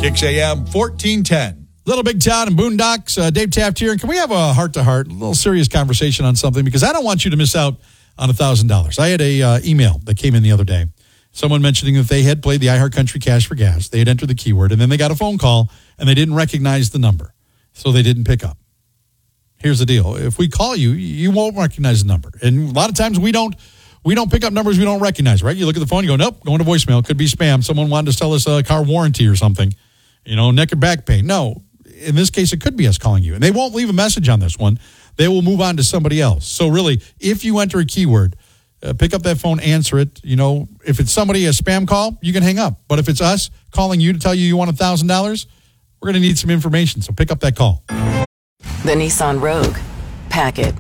Kicks AM 1410. Little Big Town and Boondocks. Dave Taft here. And can we have a heart-to-heart, a little serious conversation on something? Because I don't want you to miss out on $1,000. I had a email that came in the other day. Someone mentioning that they had played the iHeartCountry Cash for Gas. They had entered the keyword, and then they got a phone call, and they didn't recognize the number. So they didn't pick up. Here's the deal. If we call you, you won't recognize the number. And a lot of times we don't pick up numbers we don't recognize, right? You look at the phone, you go, nope, going to voicemail. It could be spam. Someone wanted to sell us a car warranty or something. Neck and back pain. No, in this case, it could be us calling you. And they won't leave a message on this one. They will move on to somebody else. So really, if you enter a keyword, pick up that phone, answer it. If it's somebody, a spam call, you can hang up. But if it's us calling you to tell you want $1,000, we're going to need some information. So pick up that call. The Nissan Rogue. Pack it.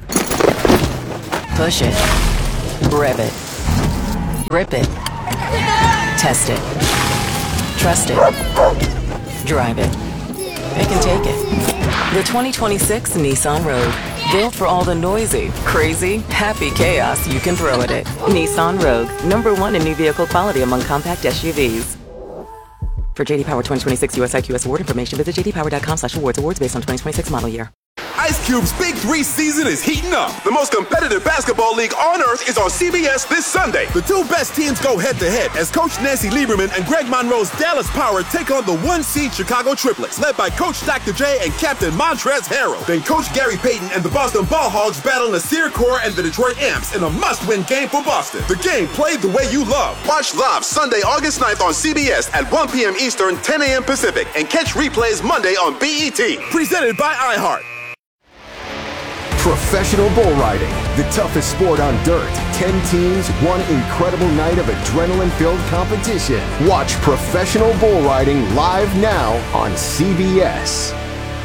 Push it. Rev it. Grip it. Test it. Trust it. Drive it. It can take it. The 2026 Nissan Rogue. Built for all the noisy, crazy, happy chaos you can throw at it. Nissan Rogue. #1 in new vehicle quality among compact SUVs. For JD Power 2026 US IQS award information, visit jdpower.com/awards. Awards based on 2026 model year. Ice Cube's Big 3 season is heating up. The most competitive basketball league on earth is on CBS this Sunday. The two best teams go head-to-head as Coach Nancy Lieberman and Greg Monroe's Dallas Power take on the 1-seed Chicago Triplets, led by Coach Dr. J and Captain Montrezl Harrell. Then Coach Gary Payton and the Boston Ball Hogs battle Nasir Kaur and the Detroit Amps in a must-win game for Boston. The game played the way you love. Watch live Sunday, August 9th on CBS at 1 p.m. Eastern, 10 a.m. Pacific, and catch replays Monday on BET. Presented by iHeart. Professional bull riding, the toughest sport on dirt. 10 teams, one incredible night of adrenaline-filled competition. Watch professional bull riding live now on CBS.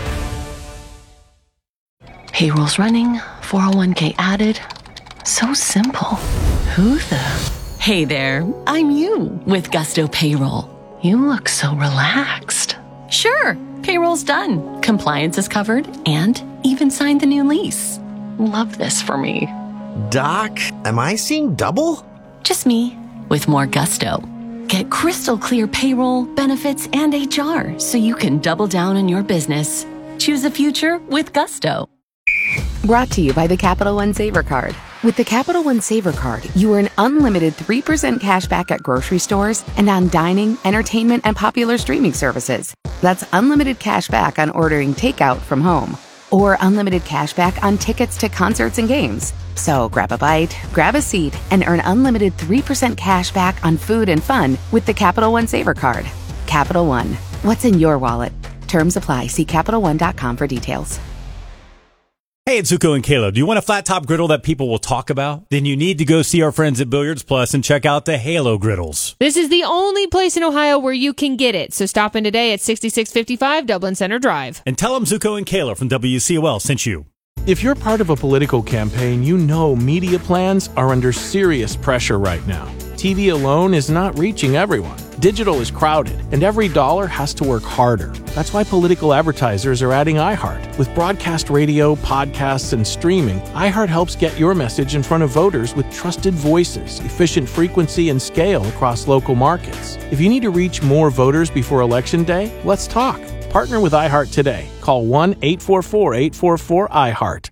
Payroll's running, 401k added. So simple. Who the? Hey there, I'm you with Gusto Payroll. You look so relaxed. Sure, payroll's done. Compliance is covered and even signed the new lease. Love this for me. Doc, am I seeing double? Just me with more gusto. Get crystal clear payroll, benefits, and HR so you can double down on your business. Choose a future with gusto. Brought to you by the Capital One Saver Card. With the Capital One Saver Card, you earn unlimited 3% cash back at grocery stores and on dining, entertainment, and popular streaming services. That's unlimited cash back on ordering takeout from home, or unlimited cash back on tickets to concerts and games. So grab a bite, grab a seat, and earn unlimited 3% cash back on food and fun with the Capital One Saver Card. Capital One. What's in your wallet? Terms apply. See CapitalOne.com for details. Hey, it's Zuko and Kayla. Do you want a flat top griddle that people will talk about? Then you need to go see our friends at Billiards Plus and check out the Halo griddles. This is the only place in Ohio where you can get it. So stop in today at 6655 Dublin Center Drive. And tell them Zuko and Kayla from WCOL sent you. If you're part of a political campaign, you know media plans are under serious pressure right now. TV alone is not reaching everyone. Digital is crowded, and every dollar has to work harder. That's why political advertisers are adding iHeart. With broadcast radio, podcasts, and streaming, iHeart helps get your message in front of voters with trusted voices, efficient frequency, and scale across local markets. If you need to reach more voters before Election Day, let's talk. Partner with iHeart today. Call 1-844-844-iHeart.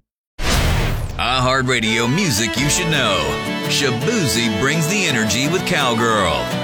iHeartRadio music you should know. Shabuzi brings the energy with Cowgirl.